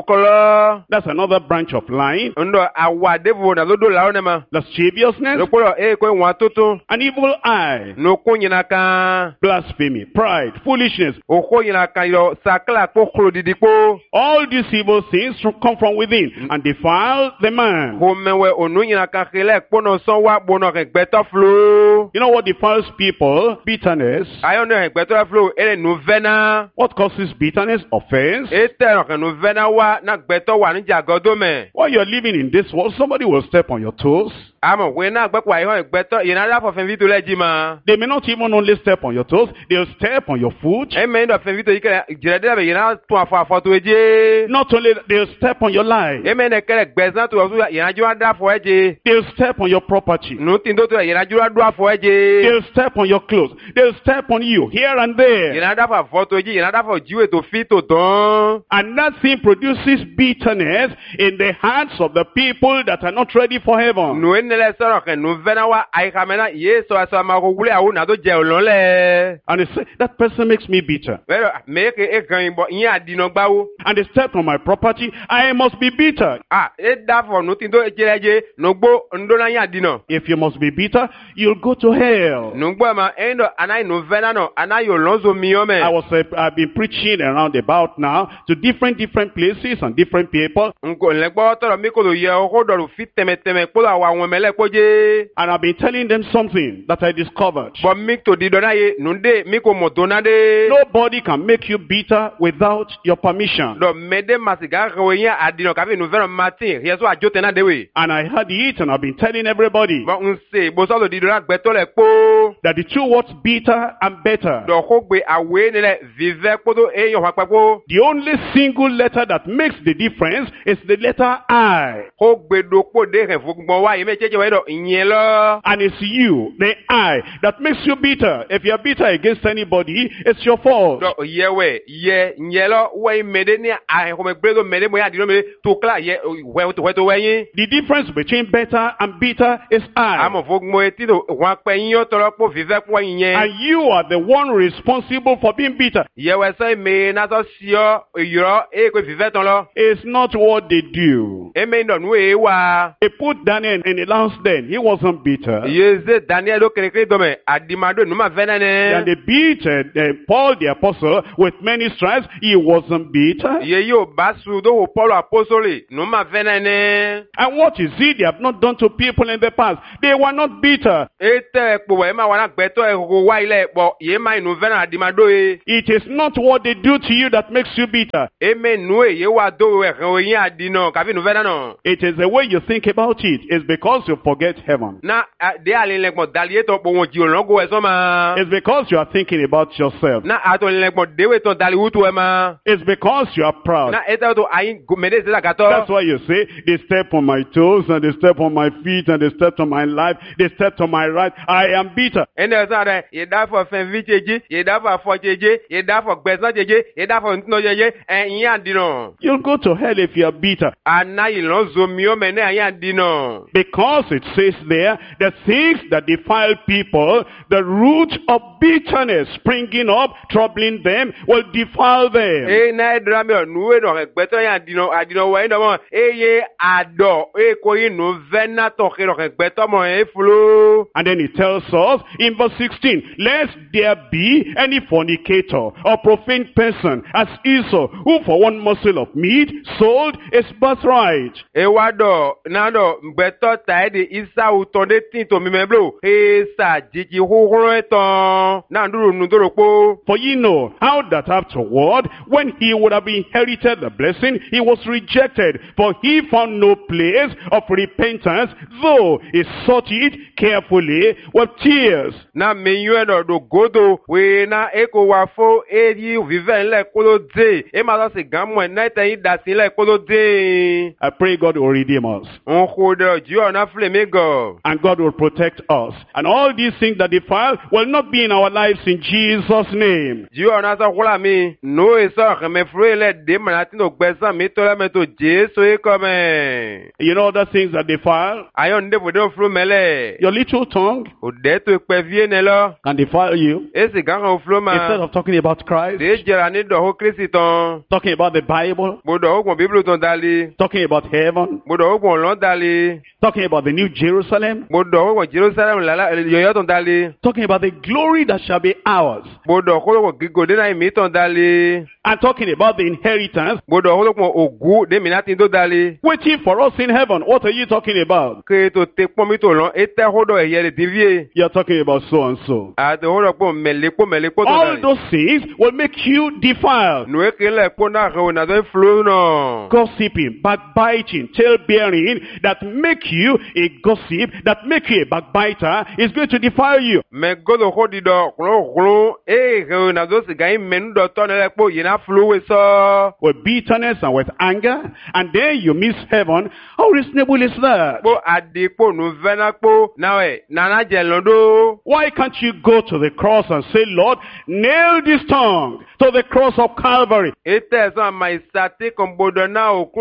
Okolo. That's another branch of lying. Ndo awade vo na do la ne ma. Lasciviousness, Lokolo e ko nwa toto. an evil eye, No ko nyina kan. blasphemy, pride, foolishness. Oko nyina kan yo sakla po klo didipo. All these evil things from- come from within and defile the man. Ko mewe onu nyina kan khele pono son wa bono ke gbeto flo. You know what defiles people? Bitterness. Ayo no gbeto flo ele nu vena. What causes bitterness? Offense. Ete no ke nu vena wa na gbeto wa ni jagodo me. While you're living in this world, somebody will step on your toes. Amo we na gbe kwa iho gbeto yina da for fen vito leji ma. They may not even only step on your toes, they'll step on your foot. E me ndo fen vito yike jire de be yina tun afo afo to eje. Not only that, they'll step on your life. E me ne kele gbezan to osu yina ju da fo eje. They'll step on your property. Nu tin do to yina ju do afo eje. They'll step on your clothes. They'll step on you here and there. Yina da for afo to eje, yina da for jiwe to fit to don. And that thing produces bitterness in the hearts of the people that are not ready for heaven. Nu enele soro ke nu vena wa ai kamena ye so aso ma ko wule awu na do je olon le. And they say, that person makes me bitter. Pero me ke e gan bo yin adino gbawo. And they step on my property, I must be bitter. Ah, e da for nu tin do ejereje no gbo ndo na yin adino. If you must be bitter, you'll go to hell. Nu gbo ma endo anai nu vena no anai yo lonzo mi o me. I was uh, I've been preaching around about now to different different places and different people. Nko le gbo toro mi ko do ye o ko do fi teme teme po la wa won mele koje. And I've been telling them something that I discovered. But mi to di dona ye nu de mi ko mo dona de. Nobody can make you bitter without your permission. Do mede masiga ro yin adino ka fi nu vena Martin ye so ajote na de we. And I had it and I've been telling everybody But un se bo so lo di dona gbe to le po. that the two words bitter and better, Do ko gbe awe ni le vive po do e yo pa po. the only single letter that makes the difference is the letter I. Ko gbe do po de re fo gbon wa ye me cheche we do yin lo. And it's you, the I, that makes you bitter. If you're bitter against anybody, it's your fault. Do ye we ye yin lo we mede ni a ko me gbe do mede mo ya adino me to kla ye we to we to we yin. The difference between better and bitter is I. Amo fo gbon eti do wa pe yin yo toro po vive po yin yen. And you are the one responsible for being bitter. Ye we so me na so sio yo e ko vive ton lo. It's not what they do. E me ndo nu e wa. They put Daniel in the lion's den. He wasn't bitter. Ye ze Daniel do kere kere do me adimado nu ma vena And ne. they beat uh, uh, Paul the apostle with many stripes. He wasn't bitter. Ye yo basu do wo Paul apostole nu ma vena ne. And what is it they have not done to people in the past? They were not bitter. E te po we ma wa na gbe to e ko wa ile po ye ma nu vena adimado e. It is not what they do to you that makes you bitter. E me nu e ye wa do e ro yin adino ka fi nu vena no. It is the way you think about it. It's because you forget heaven. Na a- de ale le gbon dalie to po won ji olongo e so ma. It's because you are thinking about yourself. Na ato le gbon dewe to dali wutu e ma. It's because you are proud. Na eta to ayin go- mede se la That's gato. why you say, they step on my toes, and they step on my feet, and they step on my life, they step on my right. I am bitter. Ene sa de ye da fo fen vi cheji, ye da fo fo cheji, ye da fo gbesan cheji, ye da fo ntino cheji, en yin adino. You'll go to hell if you are bitter. Ana ilon zo mi o me ne yin adino. Because it says there, the things that defile people, the root of bitterness springing up, troubling them, will defile them. E na edra mi o nu e do re gbeto yin adino, adino wa ndo mo e ye ado, e ko yin nu vena to ke do re gbeto mo e flo. And then it tells us in verse sixteen, lest there be any fornicator or profane person as Esau, who for one morsel of meat sold his birthright. E wa do na do gbeto ta e de isa u ton de tin to mi meblo. E sa jiji hohoro eton. Na nduru nu doro po. For ye know how that afterward, when he would have inherited the blessing, he was rejected. For he found no place of repentance, though he sought it carefully with tears. Na me yu do do godo we na eko wa fo e yi vive nle kolo de. E ma so se gan mo na te yi da si le kolo de. I pray God will redeem us. On ko de ji ona fle me go. And God will protect us. And all these things that defile will not be in our lives in Jesus' name. Ji ona so kula mi. No e so ke me fro le de ma ti no gbesan mi to le me to Jesu e ko me. You know other things that defile? Ayon de bo do fro mele. Your little tongue O de to pe vie ne lo. can defile you. E se gan o fro ma. Instead of talking about Christ, De jera ni do ho Kristi ton. talking about the Bible, Bo do ho kon Bible ton dali. talking about heaven, Bo do ho kon lon dali. talking about the new Jerusalem, Bo do ho kon Jerusalem la la yo yo ton dali. talking about the glory that shall be ours, Bo do ho kon gigo de na mi ton dali. and talking about the inheritance Bo do ho kon ogu de mi na tin do dali. waiting for us in heaven. What are you talking about? Ke to te pon mi to lon e te ho do e ye de divie. You're talking about so and so. A te ho do po mele po mele po ton All dali. those things will make you defiled. No e ke le po na ho na do flo no. Gossiping, backbiting, tale-bearing, that make you a gossip, that make you a backbiter, is going to defile you. Me godo ho di do klo klo e ho na do se gan men do ton le po ye na flo we so. With bitterness and with anger, and then you miss heaven. How reasonable is that? Po adipo nu vena po na we nana je londo. Why can't you go to the cross and say, Lord, nail this tongue to the cross of Calvary? Ete so ma isate kon bodo na okuro okuro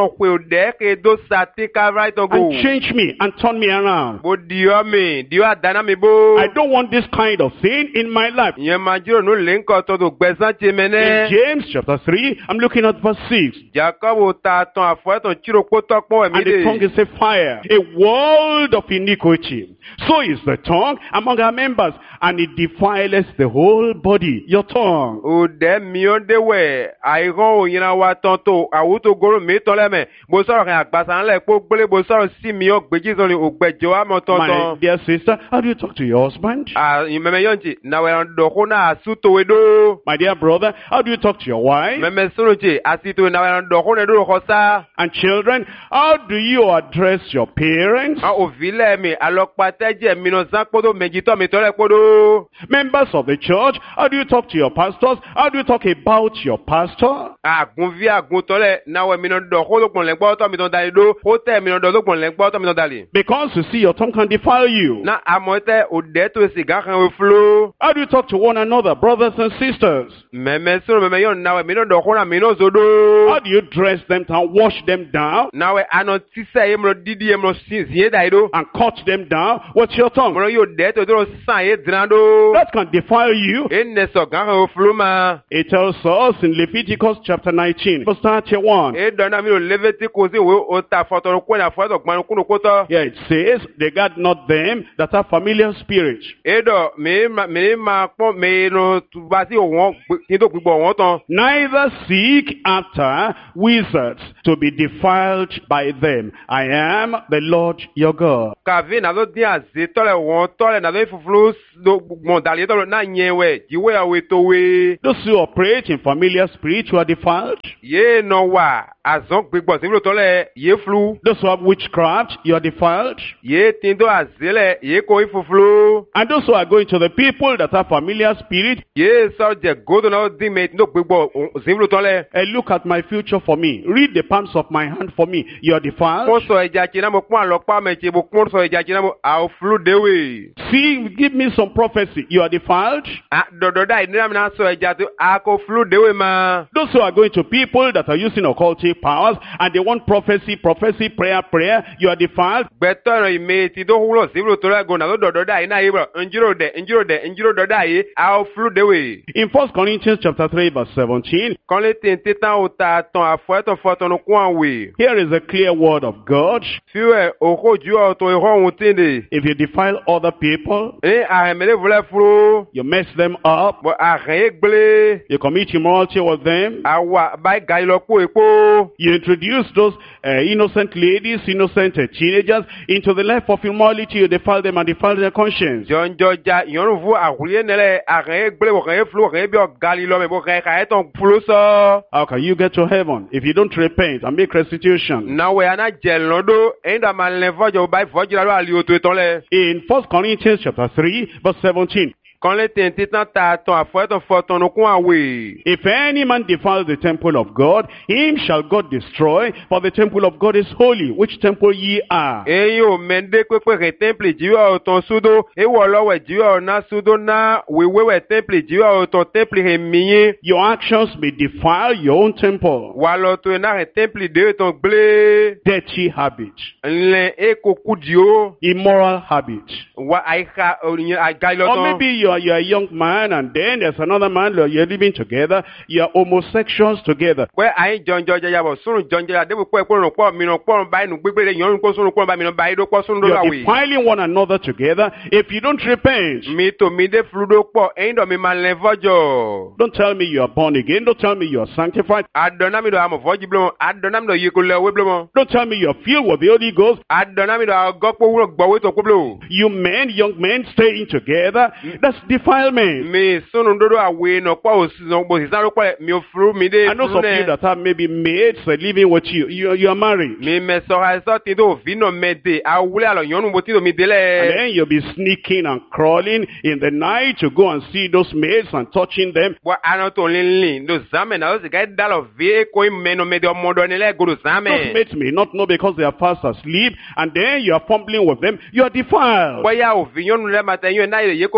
tɔn kwe o dɛ ke do sati kavra tɔn go. and change me and turn me around. Bo diɔ mi diɔ adana mi bo. I don't want this kind of thing in my life. Yɛn ma jiro nu le ŋkɔ tɔ do gbɛzan tse mɛ In nɛ. James chapter three, I'm looking at verse six. Jacob o ta tɔn afɔ tɔn tsiro kpɔtɔ kpɔn And ɛmi the tongue de. is a fire, a world of iniquity. So is the tongue among our members, and it defileth the whole body, your tongue. O dɛ miɔ de wɛ ayihɔn o yina wa tɔn to awuto goro mi tɔ lɛ mɛ. Bo sɔrɔ kɛ agbasan lɛ kpɔ gbele bo sɔrọ si miɔ gbedzi sɔrɔ o gbɛdzɔ wa mɔ tɔn My tɔn. dear sister, how do you talk to your husband? Ah, mɛmɛ yɔn tsi nawɛ dɔko na asu towe do. My dear brother, how do you talk to your wife? Mɛmɛ sunu tsi asi towe nawɛ dɔko ne do xɔ sa. And children, how do you address your parents? Ah, o vi lɛ mi alɔkpatɛ dze minɔ zã kpɔdo mɛdzitɔ mi tɔ lɛ kpɔdo. Members of the church, how do you talk to your pastors? How do you talk about your pastor? Agunvi aguntɔ lɛ nawɛ minɔ dɔko do kpɔn lɛ gbɔtɔ mi tɔ dali do. O tɛ minɔ dɔ do kpɔn lɛ gbɔtɔ mi tɔ dali. Because you see, your tongue can defile you. Na amɔ tɛ o dɛ to siga kan o flo. How do you talk to one another, brothers and sisters? Mɛmɛ sunu mɛmɛ yɔn nawɛ minɔ dɔko na minɔ zodo. How do you dress them down, wash them down, Nawɛ anɔ tisɛ ye mlɔ didi ye mlɔ si zie da yi do. and cut them down? What's your tongue? Mlɔ yóò dɛ to do san ye dran do. That can defile you. E nɛsɔ gan kan o flo ma. It tells us in Leviticus chapter nineteen, verse thirty-one. E dɔnna mi o leveti kosi wo o ta fɔtɔrɔ ko na fɔtɔ gbanu kunu kotɔ. Here it says, regard not them that have familiar spirit. E dɔ mi ma mi ma kpɔn mi no tubasi wɔn kí n tó gbígbɔ wɔn tán. Neither seek after wizards to be defiled by them. I am the Lord your God. Kavi na do di aze tɔlɛ wɔn tɔlɛ na do efufulu do gbɔn dali tɔlɛ na nyɛ wɛ jiwe awo eto we. Those who operate in familiar spirit who are defiled. Ye nɔ wa azɔn gbígbɔ sibiro tɔlɛ ye flu. Those who have witchcraft, you are defiled. Ye tin do aze lɛ ye ko efufulu. And those who are going to the people that have familiar spirit, Ye sɔ jɛ godo na do di mɛ tin do gbígbɔ sibiro tɔlɛ. and look at my future for me. Read the palms of my hand for me. You are defiled. Kó sɔ ẹja tsi na mo kpɔn alɔkpa mɛ tsi mo kpɔn sɔ ẹja tsi na mo awo flu dewe. See, give me some prophecy. You are defiled. Ah, dɔdɔ da yi ne na mi na sɔ ẹja to ako flu dewe ma. Those who are going to people that are using occultic powers and they want prophecy, prophecy, prayer, prayer, you are defiled. Gbɛtɔ yɛrɛ yi me ti do wúlò sibiro tó lɛ go na do dɔdɔ da yi na ye bɔ njiro dɛ njiro dɛ njiro dɔ da yi awo flu dewe. In First Corinthians chapter three verse seventeen, Kọ́lé tí n títàn o ta tán àfọ́ ẹ̀tọ́ fọ́tọ́nu kún àwẹ̀. here is a clear word of God. Fiwẹ̀ òkò ju ọ̀tún ihò ohun tí de. If you defile other people, Ní àhẹ̀mẹ́lẹ́ fúlẹ̀ fúru. you mess them up, Bọ̀ àhẹ̀yẹ́ gbélé. you commit immorality with them, Àwa báyìí ga ilọ̀ kó epo. you introduce those uh, innocent ladies, innocent uh, teenagers into the life of immorality, you defile them and defile their conscience. Jọ̀njọ̀jà ìyọ̀nù fún àwùyé nílẹ̀ àhẹ̀yẹ́ gbélé wọ̀kẹ̀yẹ́ fúlu wọ̀kẹ̀yẹ́ bí ọ̀gá lílọ́ mẹ́ bọ̀ kẹ̀yẹ́ tán fúlu sọ. How can you get to heaven if you don't repent and make restitution? Nàwẹ̀ àná jẹ̀lọ́ dó ẹ̀yin dà máa lẹ̀ fọ́jọ́ báyìí fọ́jọ́ lọ́wọ́ àlè òtò ìtàn lẹ̀. In First Corinthians chapter three verse seventeen, Kọ́lé tí n títàn ta tán àfọ́ ẹ̀tọ́ fọ́tọ́nu kún àwẹ̀. if any man defile the temple of God, him shall God destroy, for the temple of God is holy, which temple ye are. Eyi o mende kpekpe he temple jiwa oton sudo, ewo lowe jiwa ona sudo na wewewe temple jiwa oton temple he miye. Your actions may defile your own temple. Walo to na he temple de oton ble. Dirty habit, Nle eko kudio, immoral habit. wa aika orinye Or agailoton. maybe you are, you are a young man and then there's another man, you're living together, you're homosexuals together. Kwe ayi jonjo jayabo, sunu jonjo ya debu kwe kwe kwe mino kwe mbayi nu gbegbe de yon kwe sunu kwe mbayi mino bayi do kwe sunu do You're lawi. defiling one another together. If you don't repent, Mi to mi de fludo kwe, eyin do mi man le vojo. don't tell me you are born again, don't tell me you are sanctified, Adona mi do amo voji blomo, adona mi do yekule we blomo. don't tell me you are filled with the Holy Ghost. Adona mi do agokpo wuro gbowe to kublo. You men, young men staying together, that's defilement. Mi sunu dodo awe no kwa osizon bo sisan kwa mi ofuru mi de And those of you that have maybe maids uh, living with you, you, you are married. mi me so ha so ti do vi no mede awule alo yonu bo ti do mi And dele. then you'll be sneaking and crawling in the night to go and see those maids and touching them. Bo ano to linlin do zame na o se ga dalo vi ko me no mede omodo ni le go do Those zame. maids may not know because they are fast asleep, and then you are fumbling with them. You are defiled. Boya o vi yonu le mata yun na ye ko bi am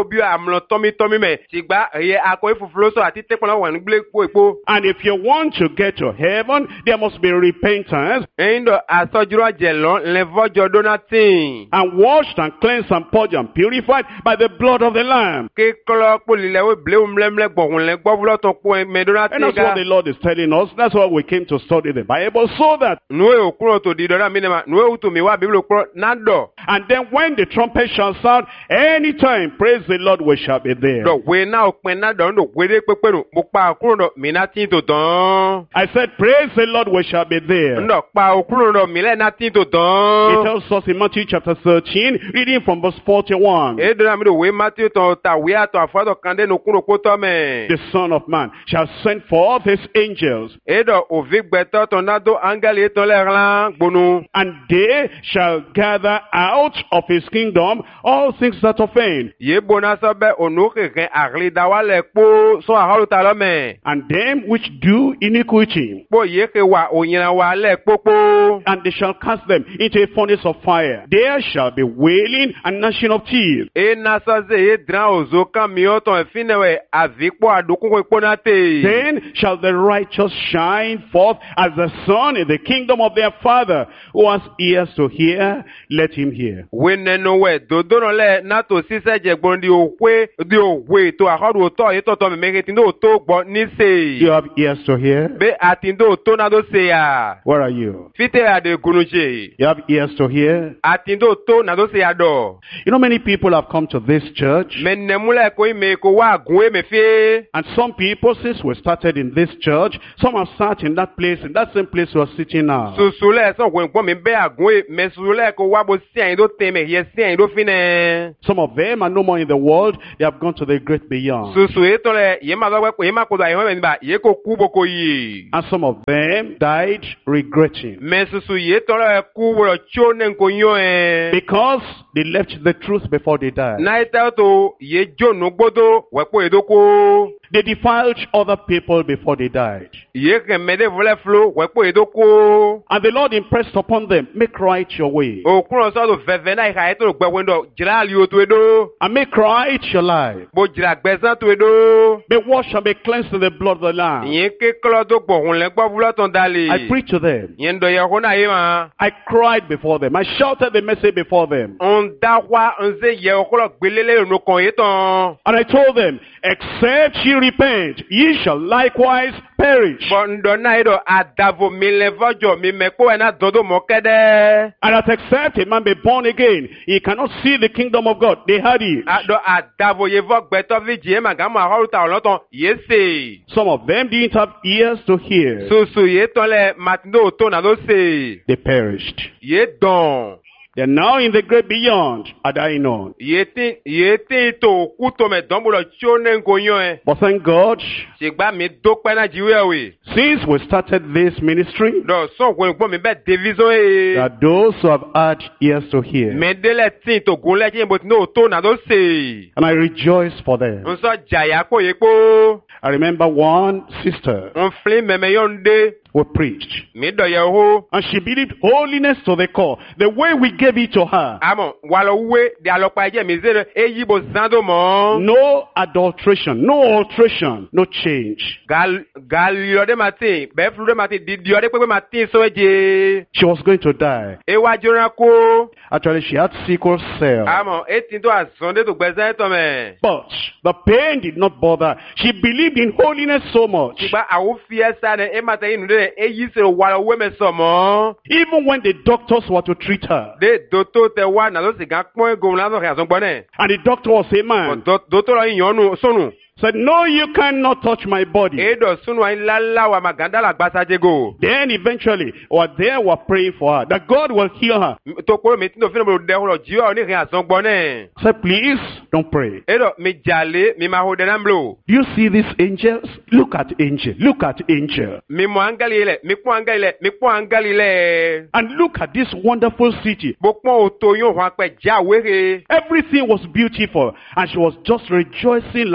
amlɔ tɔmi tɔmi mɛ tsigba eye akɔ efufulo sɔ ati tekpɔnɔ wɔ nugble kpo ekpo. And if you want to get to heaven, there must be repentance. Eyin dɔ asɔdzro adzelɔ le vɔdzɔ do na tin. And washed and cleansed and purged and purified by the blood of the Lamb. Keklɔ kpoli le wo blewu mlɛmlɛ gbɔhun le gbɔvulɔ tɔ kpo me do na And tin that's what ga. the Lord is telling us. That's why we came to study the Bible, so that, Nue okuro to di dɔ na mi ne ma nue wutu mi wa biblo kplɔ na dɔ. and then when the trumpet shall sound, anytime, praise the Lord, we shall be there. Dɔ we na okpɛn na dɔ ndo we de kpekpe no mo kpa okuro dɔ mi na tin to dɔn. I said, praise the Lord, we shall be there. Ndɔ kpa okuro dɔ mi lɛ na tin to It dɔn. tells us in Matthew chapter thirteen, reading from verse forty-one. E do na mi do we Matthew tɔ ta we atɔ afɔ dɔ kan de no kuro kpotɔ mɛ. The Son of Man shall send forth his angels, E dɔ ovi gbɛtɔ tɔ na do angɛli etɔ lɛ ɣlã gbonu. and they shall gather out of his kingdom all things that offend, Ye bona sɔ bɛ onu keke aɣli da wa lɛ kpo sɔ ahɔlu ta lɔ mɛ. and them which do iniquity, Kpo ye ke wa onyina wa lɛ kpokpo. and they shall cast them into a furnace of fire. There shall be wailing and gnashing of teeth. E na sɔ ze ye dran ozo kan miɔ tɔ efi ne wɛ avi kpɔ adokun kpo na te. Then shall the righteous shine forth as the sun in the kingdom of their Father. Who has ears to hear, let him hear. We nenu wɛ dodo nɔ lɛ na to sisɛ dze gbɔn di owe di owe to ahɔdu otɔ ye tɔtɔ mi mɛ keti do to gbɔ ni se. You have ears to hear? Be ati do to na do se ya. Where are you? Fite ya de gunu se. You have ears to hear? Ati do to na do se ya dɔ. You know, many people have come to this church, Mɛ nemu lɛ ko ime ko wa gun eme fe. and some people, since we started in this church, some have sat in that place, in that same place we are sitting now. Susu lɛ sɔn ko nkpɔn mi bɛ agun ye mɛ susu lɛ ko wa bo si anyi do te mɛ yɛ si anyi do fi nɛ. Some of them are no more in the world. They have gone to the great beyond. Susu ye tɔ lɛ ye ma dɔ ko ye ma ko do ayi hɔn mɛ niba ye ko ku bo ko yi. And some of them died regretting, Mɛ susu ye tɔ lɛ ku wɔ tso ne nko nyɔ yɛ. because they left the truth before they died. Na ye tɛ to ye jo nugbodo wɛ ko ye do ko. They defiled other people before they died. Ye kɛmɛ de vɔlɛ flo wɛ ko ye do ko. And the Lord impressed upon them, make right your way, Okun sɔ do vɛvɛ na yi ka ye to gbɛ wɛndɔ dzra ali o to ye do. and make right your life. Bo dzra gbɛzã to ye do. Be washed and be cleansed in the blood of the Lamb. Yẹn ké kọ́lọ́ tó gbọ̀hún lẹ́ gbọ́ fúlọ́ tán dalè. I preached to them. Yẹn dọ̀ yẹ kó náà yé ma. I cried before them. I shouted the message before them. Ń dá wá ń ṣe yẹ ọkọ́lọ́ gbélélé ìrùn kan yé tán. And I told them, except ye repent, ye shall likewise perish. Bọ̀ ń dọ̀ náà yé dọ̀ àdàbò mi lẹ fọ́jọ́ mi mẹ́kọ́ ẹ̀ náà dọ́dọ̀ mọ́ kẹ́dẹ́. And that except a man be born again, he cannot see the kingdom of God. They had it. Àdọ̀ àdàbò yẹ fọ́ gbẹ́tọ́ fi jì é màgàmù àhọ́rùtà ọ̀lọ́tàn yé sè. Some of them didn't have ears to hear. Soso yé tán lẹ màtúndó tó nà ló sè. They perished. Yé dàn. They're now in the great beyond, had I known. Yé tí yé tí tó kú tó mẹ́ dánbó lọ tso ní nko yán ẹ. But thank God, Ṣègbà mi dópẹ́ náà jíwé ẹ̀wẹ̀. since we started this ministry, Dọ̀ sọ̀kùn ìgbọ́n mi bẹ́ẹ̀ division yìí. there are those who have had ears to hear. Mẹ́dẹ́lẹ̀ tí tó gún lẹ́jìn bó ti ní òtó nà ló sè. And I rejoice for them. Ń sọ jàyà kó yẹ kó. I remember one sister Ń filin mẹ́mẹ́ yọ̀ ń dé. we preached. Mi dọ̀ yẹ hó. And she believed holiness to the core. The way we gave it to her. Àmọ̀ wà lọ wé di àlọ́pàá ẹ̀jẹ̀ mi zéro. Èyí bò zando mọ́. No adulteration, no alteration, no change. Gàlí ọdẹ máa tì. Bẹ́ẹ̀ fúru ọdẹ máa tì. Dìdì ọdẹ pépé máa tì sọ ẹ̀jẹ̀. She was going to die. Ewájú rán kó. Actually, she had sickle cell. Àmọ̀ etí tó àzọ́ndé tó gbẹ́sẹ̀ tọ̀ mẹ́. But the pain did not bother her. She believed in holiness so much. Ṣùgbọ́n àwọn fi ẹ́ sáré ẹ̀ máa tẹ̀ inú dẹ̀ èyí sèrò wà lọ wé mẹ́ sọ̀ mọ́. Even when the doctors were to treat her. De doto tẹ wá nà ló sì gán pọ́n egun lásán kí àsọ̀gbọ́n náà. And the doctor was a man. Doto lọ yìnyín sọnù. Said, no, you cannot touch my body. Èdò sunu wa ńláńlá wa màgàndà la gbàsá jégo. Then eventually, or there were praying for her, that God will heal her. Tó kúrò mi tí tó fi ní mo dẹ́ ọ̀rọ̀ jí wa onírin àsọ̀gbọ́n náà. Said, please, don't pray. Èdò mi jàlé mi máa ho dẹ́nà mblo. Do you see these angels? Look at angel. Look at angel. Mi mọ áńgẹ́lì lẹ̀, mi pọ́n áńgẹ́lì lẹ̀, mi pọ́n áńgẹ́lì lẹ̀. And look at this wonderful city. Mo pọ́n òtò yóò hàn pẹ̀ já wéhe. Everything was beautiful. And she was just rejoicing like that.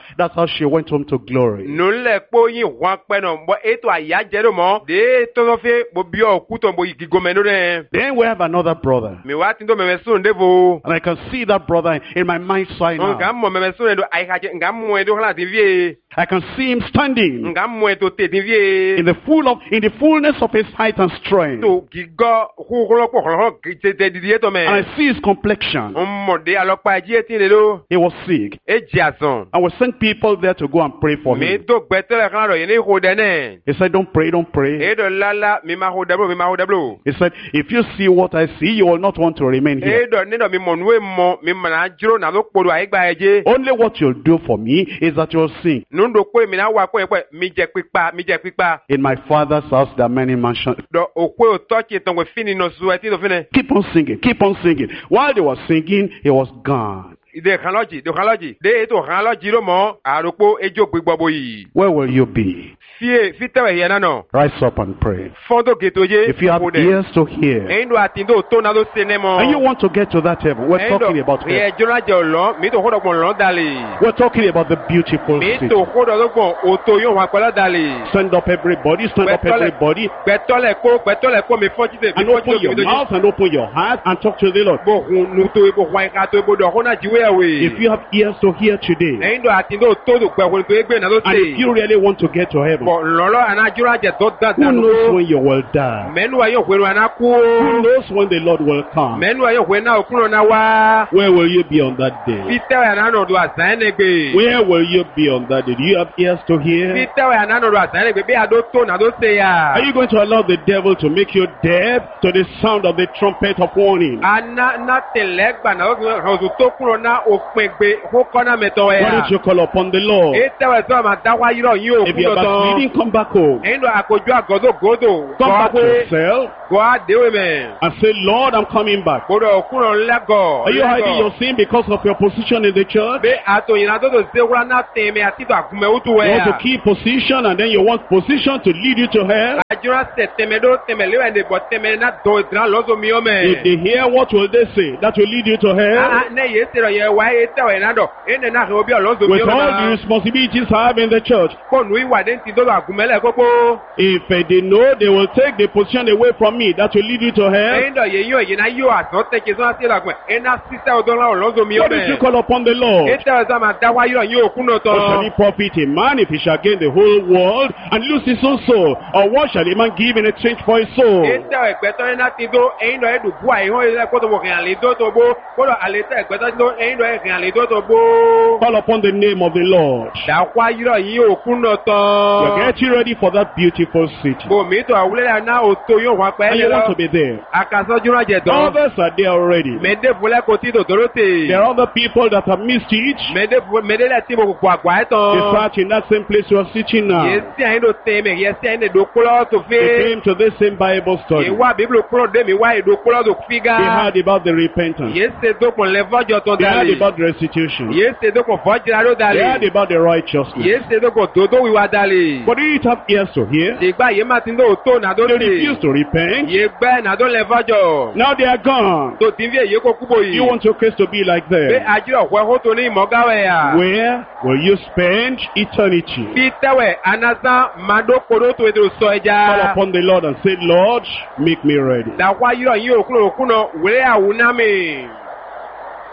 That's how she went home to glory. Nule po yin wan pe no bo eto ayaje do mo de to no fe bo bi o ku to bo igigome no de. Then we have another brother. Mi wa tin do me sun de vo. And I can see that brother in my mind's eye now. Ngam mo me sun do ai ha je ngam mo do hala ti vie. I can see him standing Ngam mo to te ti vie. in the full of in the fullness of his height and strength. To gigo hu hu lo po ho te te di to me. And I see his complexion. Mo de alopa ji etin le do. He was sick. E ji asan. I will send people there to go and pray for Mi him. to gbetele kan ro yin ni ho de ne. He said, don't pray, don't pray. E do lala mi ma ho de blo mi ma ho de blo. He said, if you see what I see, you will not want to remain here. E do ni do mi mo nu e mo mi ma na jiro na lo podo ai gba eje. Only what you'll do for me is that you'll sing. Nu do ko mi na wa ko e pe mi je pipa mi je pipa. In my father's house there are many mansions. Do o ko o touch it on we fini no su e ti do fini. Keep on singing, keep on singing. While they were singing, he was gone. Ide kanloji, de kanloji. De eto kanloji lo mo aropo ejo gbigbo boyi. Where will you be? Fie fi tewe here na no. Rise up and pray. Fondo getoje. If you have ears to hear, Endo atindo to na lo se ne mo. and you want to get to that heaven, we're talking about heaven. Ye jona je lo, mi to hodo pon lo dale. We're talking about the beautiful Mi city. to hodo lo pon o to yo wa pela dale. Stand up everybody, stand up everybody, Gbetole ko, gbetole ko mi fo jide. and open your mouth and open your heart and talk to the Lord. Bo hun nu to bo wa ka to bo do hona jiwe awe. If you have ears to hear today, Endo atindo to do gbe to egbe na lo and if se. you really want to get to heaven, Bo lolo ana jura je to da who knows when you will die? Menu ayo hweru ana ku. Who knows when the Lord will come? Menu ayo hwe na okuno na wa. Where will you be on that day? Fitewe ana no do asan egbe. Where will you be on that day? Do you have ears to hear? Fitewe ana no do asan egbe be ado to na do se ya. Are you going to allow the devil to make you deaf to the sound of the trumpet of warning? Ana na telegba na o zo to kuno na opin gbe ho kona meto Why ya. don't you call upon the Lord? Fitewe so ma da wa yiro yin o If you kuno are to. backsliding, come back home. Endo akoju agodo godo. Come back to yourself Go adewe me. and say, Lord, I'm coming back. Godo okuno lego. Are you hiding your sin because of your position in the church? Be ato yin ado do se wura na teme ati to akume utu You want to ya. keep position and then you want position to lead you to hell? Ajura se teme do teme lewe ne bo teme na do dra lozo mi o me. If they hear, what will they say? That will lead you to hell? Ah ne ye se ro ye wa ye te we na do. Ene na ho bi lozo mi With o all the me. responsibilities I have in the church, Ko nu iwa den ti do akumele koko. if uh, they know they will take the position away from me, that will lead you to hell. Endo ye yo ye na yo aso te ke so ati la kun. Ena sise o do la lozo mi o Why don't you me. call upon the Lord? Ete o za ma da wa yo yin okuno to. What shall it profit a man if he shall gain the whole world and lose his own soul? Or what shall a man give in exchange for his soul? Ete o egbeto ena ti do eyin do edu bu ai ho ile ko to mo kan le do to bo. Ko do ale te egbeto do eyin do e kan le do to bo. Call upon the name of the Lord. Da kwa yiro yin okuno to. You're getting ready for that beautiful city. Bo mi to awule na o to yo wa pe And le you want lo. to be there. Akaso jura je do. Others are there already. Mede bule ko ti do dorote. There are other people that have missed it. Mede mede le ti mo ko agba They etan. sat in that same place you are sitting now. Yes, ayin do teme, yes, ayin do kulo to They fe. came to this same Bible study. E wa Bible kulo de mi wa do kulo to They figa. heard about the repentance. Yes, se do kon le vojo to They heard dale. about the restitution. Yes, se do kon vojira do They heard dale. about the righteousness. Yes, se do kon dodo wi wa dale. But they didn't have ears to hear. Igba ye ma tin do to na do They te. refused to repent. Ye gbe na do le vojo. Now they are gone. To tin vie ye ko kubo yi. You want your case to be like Be that. ajiro hwe ho to ni mogawe ya. Where will you spend eternity? Bi tewe anasa mado kodo to edo so Call eja. upon the Lord and say, Lord, make me ready. Da kwa yiro yin okuno okuno wele awuna mi.